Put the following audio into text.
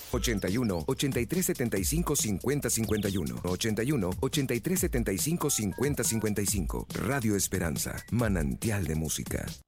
81 83 75 50 51. 81 83 75 50 55. Radio Esperanza, manantial de música.